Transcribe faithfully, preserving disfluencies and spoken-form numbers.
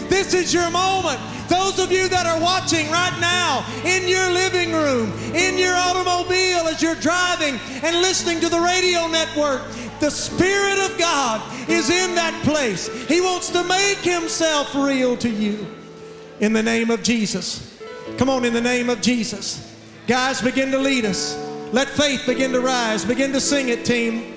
This is your moment. Those of you that are watching right now in your living room, in your automobile as you're driving and listening to the radio network, the Spirit of God is in that place. He wants to make Himself real to you. In the name of Jesus. Come on, in the name of Jesus. Guys, begin to lead us. Let faith begin to rise. Begin to sing it, team.